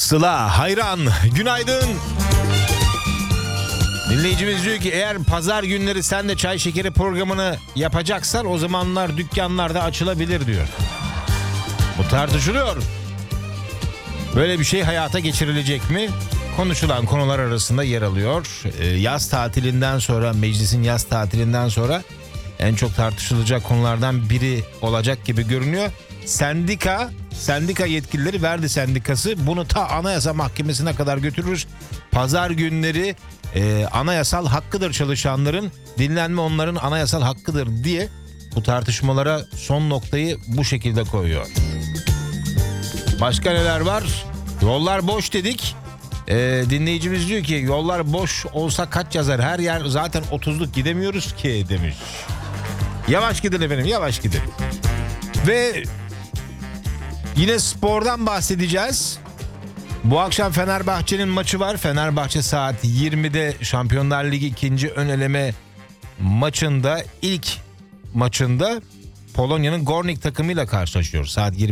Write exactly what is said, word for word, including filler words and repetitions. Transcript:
Sıla hayran, günaydın. Dinleyicimiz diyor ki eğer pazar günleri sen de çay şekeri programını yapacaksan o zamanlar dükkanlar da açılabilir diyor. Bu tartışılıyor. Böyle bir şey hayata geçirilecek mi? Konuşulan konular arasında yer alıyor. Ee, yaz tatilinden sonra, meclisin yaz tatilinden sonra en çok tartışılacak konulardan biri olacak gibi görünüyor. Sendika, sendika yetkilileri, Verdi Sendikası bunu ta Anayasa Mahkemesi'ne kadar götürür. Pazar günleri e, anayasal hakkıdır çalışanların, dinlenme onların anayasal hakkıdır diye bu tartışmalara son noktayı bu şekilde koyuyor. Başka neler var? Yollar boş dedik. Ee, dinleyicimiz diyor ki yollar boş olsa kaç yazar? Her yer zaten otuzluk gidemiyoruz ki demiş. Yavaş gidin efendim, yavaş gidin. Ve yine spordan bahsedeceğiz. Bu akşam Fenerbahçe'nin maçı var. Fenerbahçe saat yirmide Şampiyonlar Ligi ikinci ön eleme maçında, ilk maçında Polonya'nın Gornik takımıyla karşılaşıyor. Saat yirmi.